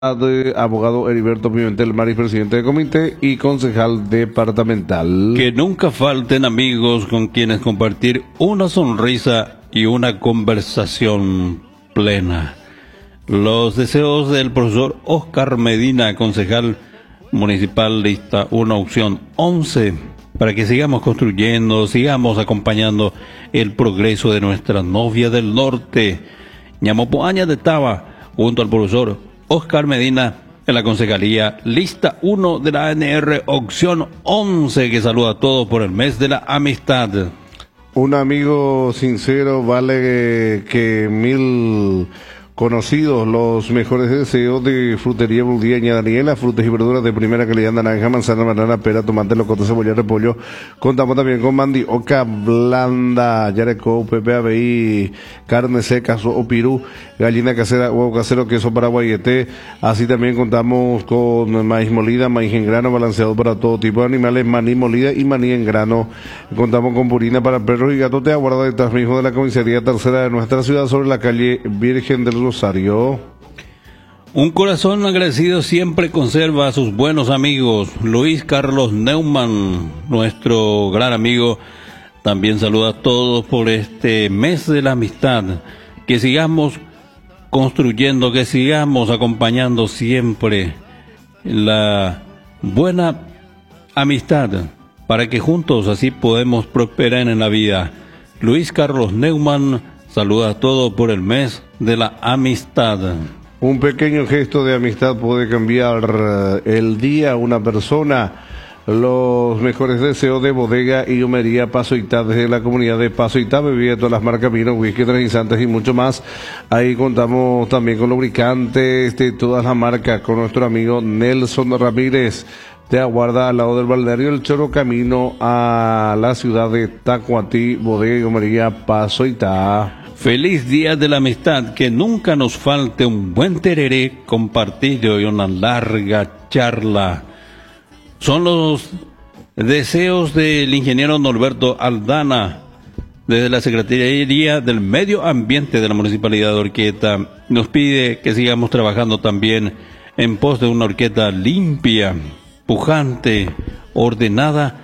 abogado Heriberto Pimentel Maris, presidente de comité y concejal departamental. Que nunca falten amigos con quienes compartir una sonrisa y una conversación plena. Los deseos del profesor Oscar Medina, concejal municipal lista 1, opción 11, para que sigamos construyendo, sigamos acompañando el progreso de nuestra novia del norte, Ñamopoaña de Taba, junto al profesor Oscar Medina en la concejalía lista 1 de la ANR, opción 11, que saluda a todos por el mes de la amistad. Un amigo sincero vale que 1000 conocidos. Los mejores deseos de Frutería Buldiaña Daniela, frutas y verduras de primera calidad: naranja, manzana, banana, pera, tomate, locoto, cebolla, repollo. Contamos también con mandioca blanda, yarecó, pepe, aveí, carne seca o pirú, gallina casera, huevo casero, queso paraguayete. Así también contamos con maíz molida, maíz en grano, balanceado para todo tipo de animales, maní molida y maní en grano. Contamos con purina para perros y gatos. Te aguarda detrás mismo de la comisaría tercera de nuestra ciudad, sobre la calle Virgen del Rosario. Un corazón agradecido siempre conserva a sus buenos amigos. Luis Carlos Neumann, nuestro gran amigo, también saluda a todos por este mes de la amistad. Que sigamos construyendo, que sigamos acompañando siempre la buena amistad, para que juntos así podemos prosperar en la vida. Luis Carlos Neumann saluda a todos por el mes de la amistad. Un pequeño gesto de amistad puede cambiar el día a una persona. Los mejores deseos de Bodega y Humería Paso Itá, desde la comunidad de Paso Itá, bebida de todas las marcas, vino, whisky, tranquilizantes y mucho más. Ahí contamos también con lubricantes de todas las marcas, con nuestro amigo Nelson Ramírez. Te aguarda al lado del balneario El Choro, camino a la ciudad de Tacuatí. Bodega y Humería Paso Itá. Feliz Día de la Amistad, que nunca nos falte un buen tereré compartido y una larga charla. Son los deseos del ingeniero Norberto Aldana, desde la Secretaría del Medio Ambiente de la Municipalidad de Orqueta. Nos pide que sigamos trabajando también en pos de una Orqueta limpia, pujante, ordenada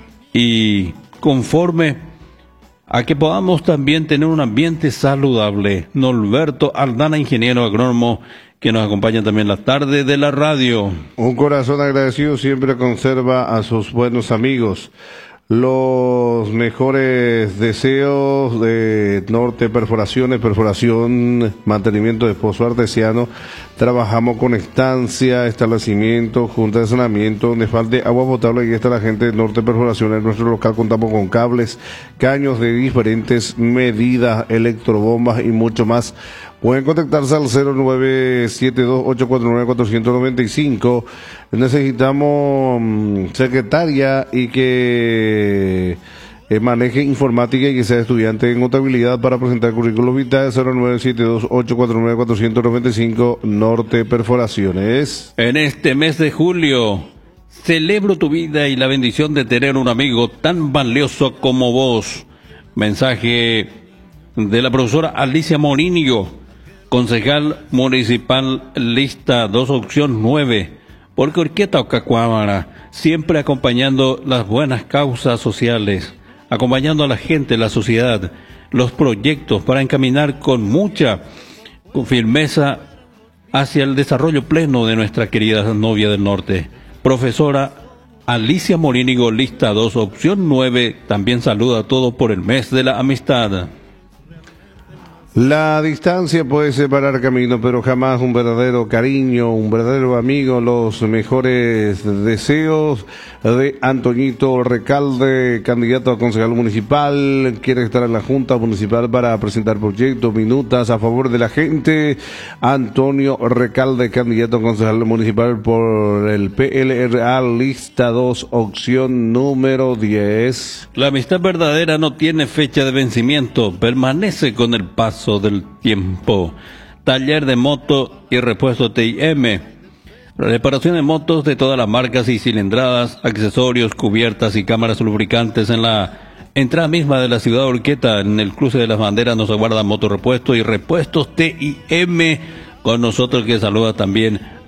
y conforme a que podamos también tener un ambiente saludable. Norberto Aldana, ingeniero agrónomo, que nos acompaña también la tarde de la radio. Un corazón agradecido siempre conserva a sus buenos amigos. Los mejores deseos de Norte Perforaciones, perforación, mantenimiento de pozo artesiano. Trabajamos con estancia, establecimiento, junta de saneamiento, donde falte agua potable. Y está la gente de Norte Perforaciones. En nuestro local contamos con cables, caños de diferentes medidas, electrobombas y mucho más. Pueden contactarse al 0972-849-495. Necesitamos secretaria y que maneje informática y que sea estudiante en contabilidad para presentar currículo vitae. 0972-849-495, Norte Perforaciones. En este mes de julio, celebro tu vida y la bendición de tener un amigo tan valioso como vos. Mensaje de la profesora Alicia Morinio, concejal municipal lista 2, opción 9, porque Orqueta Ocacuámara, siempre acompañando las buenas causas sociales, acompañando a la gente, la sociedad, los proyectos para encaminar con mucha firmeza hacia el desarrollo pleno de nuestra querida novia del norte. Profesora Alicia Morínigo, lista 2, opción 9, también saluda a todos por el mes de la amistad. La distancia puede separar caminos, pero jamás un verdadero cariño, un verdadero amigo. Los mejores deseos de Antoñito Recalde, candidato a concejal municipal. Quiere estar en la Junta Municipal para presentar proyectos, minutas a favor de la gente. Antonio Recalde, candidato a concejal municipal por el PLRA, lista 2, opción número 10. La amistad verdadera no tiene fecha de vencimiento, permanece con el paso del tiempo. Taller de moto y repuesto TIM. Reparación de motos de todas las marcas y cilindradas, accesorios, cubiertas y cámaras lubricantes en la entrada misma de la ciudad de Orqueta. En el cruce de las banderas nos aguarda motorrepuesto y repuestos TIM. con nosotros, que saluda también